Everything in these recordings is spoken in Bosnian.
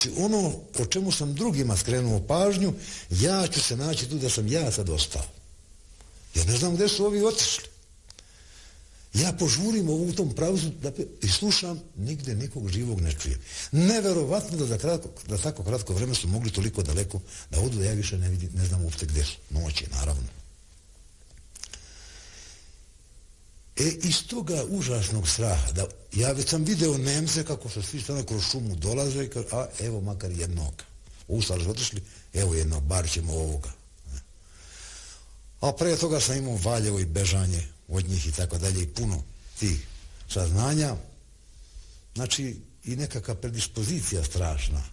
Ono o čemu sam drugima skrenuo pažnju, ja ću se naći tu da sam ja sad ostao. Jer ne znam gde su ovi otišli. Ja požurim u tom pravcu i slušam, nigde nikog živog ne čujem. Neverovatno da tako kratko vreme su mogli toliko daleko da odu, da ja više ne znam uopšte gde su. Noć je, naravno. Iz toga užasnog straha, ja već sam video Nemce kako su svi strane kroz šumu dolaze i kaže, a evo makar jednog. Ustali su otišli, evo jednog, bar ćemo ovoga. A pre toga sam imao Valjevo i bežanje od njih i tako dalje i puno tih saznanja. Znači i nekakva predispozicija strašna.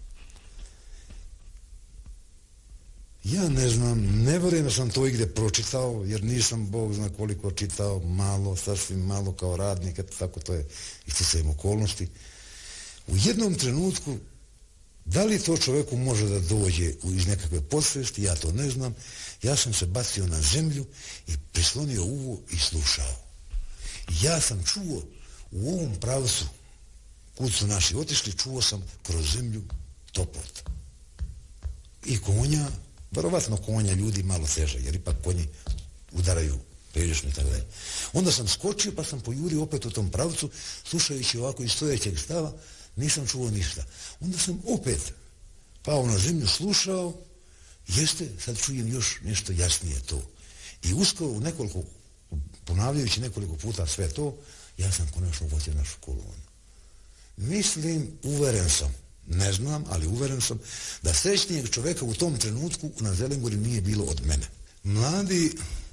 Ja ne znam, ne vjerujem da sam to igde pročitao, jer nisam, Bog zna koliko čitao, malo, sasvim malo kao radnik, tako to je isticajem okolnosti. U jednom trenutku, da li to čoveku može da dođe iz nekakve podsvesti, ja to ne znam, ja sam se bacio na zemlju i prislonio uvo i slušao. Ja sam čuo u ovom pravcu, kud su naši otišli, čuo sam kroz zemlju topot. I konja, verovatno konja ljudi malo teže, jer ipak konji udaraju prilično i tako dalje. Onda sam skočio pa sam pojurio opet u tom pravcu, slušajući ovako iz stojećeg stava, nisam čuo ništa. Onda sam opet pao na zemlju, slušao, jeste, sad čujem još nešto jasnije to. I uskoro u nekoliko, ponavljajući nekoliko puta sve to, ja sam konačno uvatio našu kolonu. Mislim, uveren sam, ne znam, ali uveren sam da srećnijeg čoveka u tom trenutku na Zelengori nije bilo od mene. Mladi,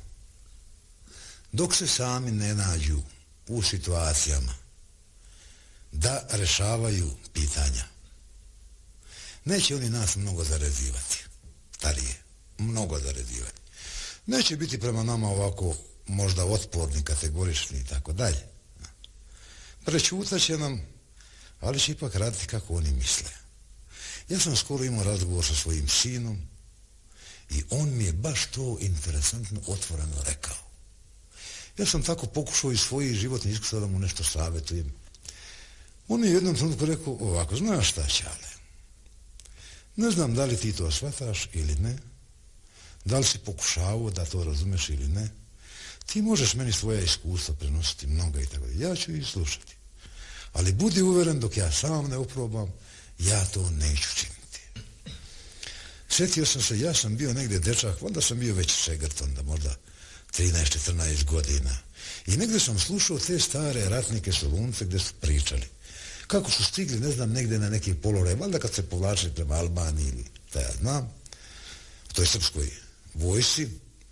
dok se sami ne nađu u situacijama da rešavaju pitanja, neće oni nas mnogo zarezivati, starije, mnogo zarezivati. Neće biti prema nama ovako možda otporni, kategorični i tako dalje. Prećutat će nam, ali će ipak raditi kako oni misle. Ja sam skoro imao razgovor sa svojim sinom i on mi je baš to interesantno otvoreno rekao. Ja sam tako pokušao iz svojih životnih iskustva da mu nešto savjetujem. On mi je jednom trenutku rekao ovako, znaš šta, Ćale? Ne znam da li ti to shvataš ili ne, da li si pokušavao da to razumeš ili ne, ti možeš meni svoja iskustva prenositi mnoga i tako. Ja ću ih slušati. Ali budi uveren dok ja sam ne oprobam, ja to neću činiti. Sjetio sam se, ja sam bio negdje dečak, onda sam bio već šegrt, onda možda 13-14 godina. I negdje sam slušao te stare ratnike Solunce gdje su pričali. Kako su stigli, ne znam, negdje na neki polore, valjda kad se povlačili prema Albaniji ili šta ja znam, u toj srpskoj vojsi.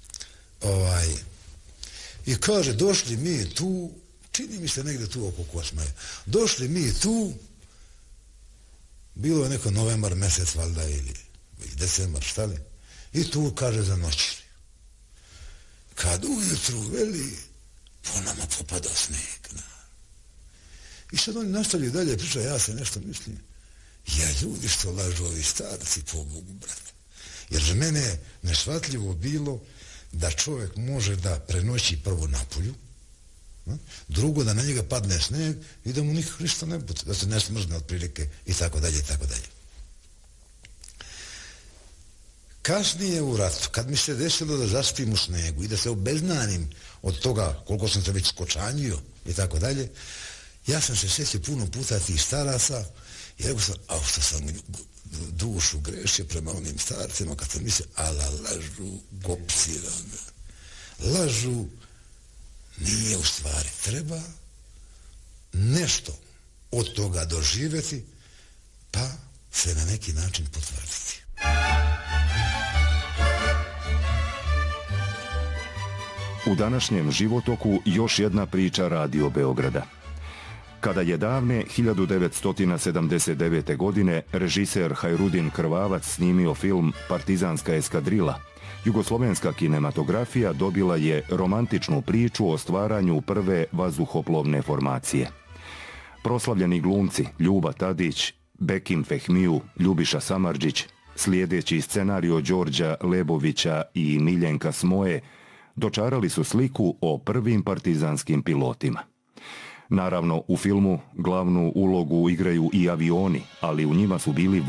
I kaže, došli mi tu, čini mi se negdje tu oko Kosmaja, došli mi tu, bilo je neko novembar mesec valjda ili decembar, šta li, i tu kaže zanoćili. Kad ujutru veli, po nama popada sneg. I sad oni nastavljaju dalje priča, ja se nešto mislim, ja ljudi što lažu ovi starci, pobogu, brate. Jer za mene je neshvatljivo bilo da čovjek može da prenoći prvo napolju, drugo da na njega padne sneg i da mu nikako ništa ne bude, da se ne smrzne od prilike i tako dalje i tako dalje. Kasnije u ratu, kad mi se desilo da zaspim u snegu i da se obeznanim od toga koliko sam se već skočanjio i tako dalje, ja sam se sjetio puno puta tih staraca i rekao sam, a što sam dušu grešio prema onim starcima kad sam mislio, ala lažu gopci, lažu, nije u stvari, treba nešto od toga doživjeti pa se na neki način potvrditi. U današnjem životoku još jedna priča Radio Beograda. Kada je davne 1979. godine režiser Hajrudin Krvavac snimio film Partizanska eskadrila, jugoslovenska kinematografija dobila je romantičnu priču o stvaranju prve vazduhoplovne formacije. Proslavljeni glumci Ljuba Tadić, Bekim Fehmiju, Ljubiša Samardžić, slijedeći scenario Đorđa Lebovića i Miljenka Smoje, dočarali su sliku o prvim partizanskim pilotima. Naravno, u filmu glavnu ulogu igraju i avioni, ali u njima su bili